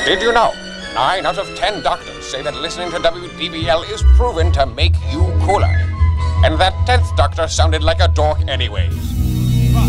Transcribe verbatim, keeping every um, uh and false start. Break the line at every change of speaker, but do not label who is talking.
Did you know? Nine out of ten doctors say that listening to W D B L is proven to make you cooler. And that tenth doctor sounded like a dork anyways.